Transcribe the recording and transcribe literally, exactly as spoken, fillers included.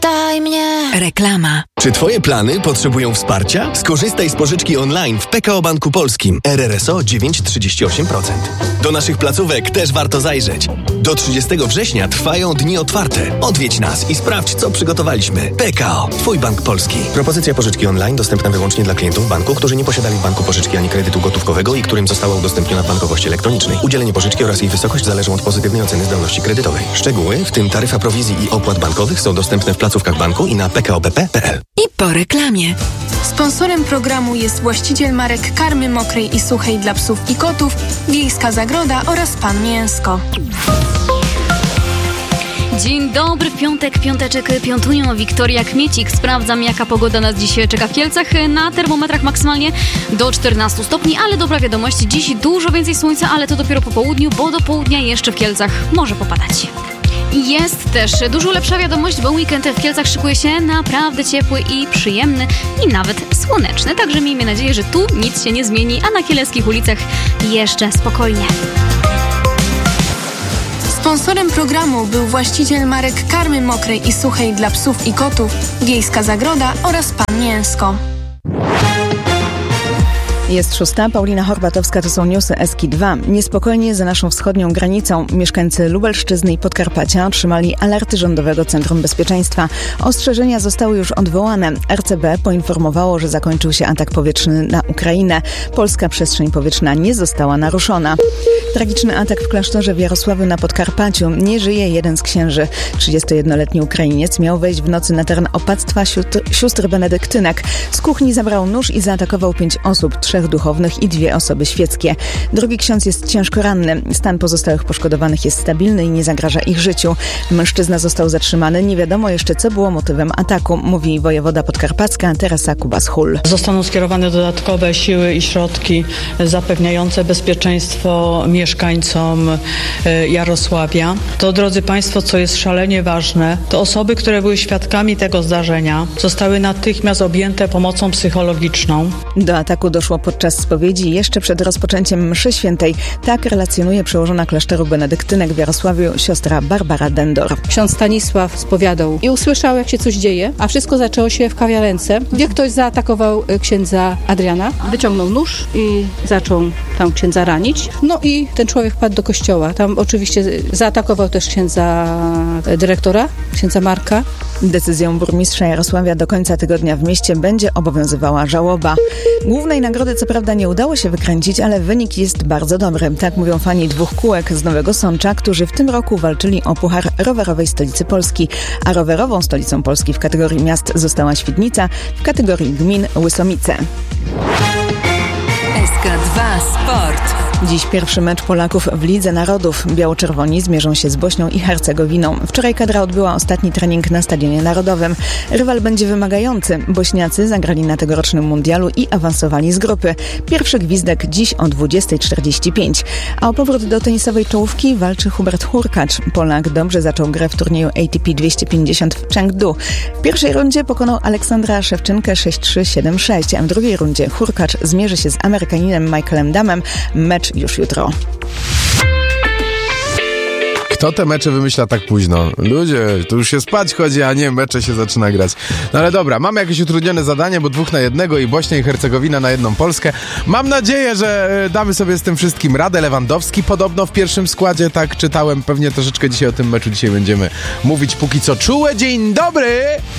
Zapytaj mnie. Reklama. Czy twoje plany potrzebują wsparcia? Skorzystaj z pożyczki online w P K O Banku Polskim. R R S O dziewięć przecinek trzydzieści osiem procent. Do naszych placówek też warto zajrzeć. Do trzydziestego września trwają dni otwarte. Odwiedź nas i sprawdź, co przygotowaliśmy. P K O. Twój bank polski. Propozycja pożyczki online dostępna wyłącznie dla klientów banku, którzy nie posiadali w banku pożyczki ani kredytu gotówkowego i którym została udostępniona w bankowości elektronicznej. Udzielenie pożyczki oraz jej wysokość zależą od pozytywnej oceny zdolności kredytowej. Szczegóły, w tym taryfa prowizji i opłat bankowych, są dostępne w placówkach banku i na p k o b p kropka p l. I po reklamie. Sponsorem programu jest właściciel marek karmy mokrej i suchej dla psów i kotów, Wiejska Zagroda oraz Pan Mięsko. Dzień dobry, w piątek, piąteczek, piątunio, Wiktoria Kmiecik. Sprawdzam, jaka pogoda nas dziś czeka w Kielcach. Na termometrach maksymalnie do czternastu stopni, ale dobra wiadomość, dziś dużo więcej słońca, ale to dopiero po południu, bo do południa jeszcze w Kielcach może popadać. Jest też dużo lepsza wiadomość, bo weekend w Kielcach szykuje się naprawdę ciepły i przyjemny i nawet słoneczny. Także miejmy nadzieję, że tu nic się nie zmieni, a na kieleckich ulicach jeszcze spokojnie. Sponsorem programu był właściciel marek karmy mokrej i suchej dla psów i kotów, Wiejska Zagroda oraz Pan Mięsko. Jest szósta, Paulina Horbatowska, to są newsy S K I dwa. Niespokojnie za naszą wschodnią granicą. Mieszkańcy Lubelszczyzny i Podkarpacia otrzymali alerty Rządowego Centrum Bezpieczeństwa. Ostrzeżenia zostały już odwołane. R C B poinformowało, że zakończył się atak powietrzny na Ukrainę. Polska przestrzeń powietrzna nie została naruszona. Tragiczny atak w klasztorze w Jarosławiu na Podkarpaciu. Nie żyje jeden z księży. trzydziestojednoletni Ukrainiec miał wejść w nocy na teren opactwa sióstr, sióstr benedyktynek. Z kuchni zabrał nóż i zaatakował pięć osób, trzech duchownych i dwie osoby świeckie. Drugi ksiądz jest ciężko ranny. Stan pozostałych poszkodowanych jest stabilny i nie zagraża ich życiu. Mężczyzna został zatrzymany. Nie wiadomo jeszcze, co było motywem ataku, mówi wojewoda podkarpacka Teresa Kubas-Hull. Zostaną skierowane dodatkowe siły i środki zapewniające bezpieczeństwo mieszkańcom Jarosławia. To, drodzy Państwo, co jest szalenie ważne, to osoby, które były świadkami tego zdarzenia, zostały natychmiast objęte pomocą psychologiczną. Do ataku doszło podczas spowiedzi jeszcze przed rozpoczęciem mszy świętej. Tak relacjonuje przełożona klasztoru benedyktynek w Jarosławiu siostra Barbara Dendor. Ksiądz Stanisław spowiadał i usłyszał, jak się coś dzieje, a wszystko zaczęło się w kawiarence, gdzie ktoś zaatakował księdza Adriana. Wyciągnął nóż i zaczął tam księdza ranić. No i ten człowiek wpadł do kościoła. Tam oczywiście zaatakował też księdza dyrektora, księdza Marka. Decyzją burmistrza Jarosławia do końca tygodnia w mieście będzie obowiązywała żałoba. Głównej nagrody co prawda nie udało się wykręcić, ale wynik jest bardzo dobry. Tak mówią fani dwóch kółek z Nowego Sącza, którzy w tym roku walczyli o puchar rowerowej stolicy Polski. A rowerową stolicą Polski w kategorii miast została Świdnica, w kategorii gmin Łysomice. S K dwa Sport. Dziś pierwszy mecz Polaków w Lidze Narodów. Biało-czerwoni zmierzą się z Bośnią i Hercegowiną. Wczoraj kadra odbyła ostatni trening na Stadionie Narodowym. Rywal będzie wymagający. Bośniacy zagrali na tegorocznym mundialu i awansowali z grupy. Pierwszy gwizdek dziś o dwudziesta czterdzieści pięć. A o powrót do tenisowej czołówki walczy Hubert Hurkacz. Polak dobrze zaczął grę w turnieju A T P dwieście pięćdziesiąt w Chengdu. W pierwszej rundzie pokonał Aleksandra Szewczynkę sześć trzy siedem sześć, a w drugiej rundzie Hurkacz zmierzy się z Amerykaninem Michaelem Damem. Mecz już jutro. Kto te mecze wymyśla tak późno? Ludzie, to już się spać chodzi, a nie mecze się zaczyna grać. No ale dobra, mamy jakieś utrudnione zadanie, bo dwóch na jednego i Bośnia i Hercegowina na jedną Polskę. Mam nadzieję, że damy sobie z tym wszystkim radę. Lewandowski podobno w pierwszym składzie, tak czytałem. Pewnie troszeczkę dzisiaj o tym meczu dzisiaj będziemy mówić. Póki co czułe. Dzień dobry!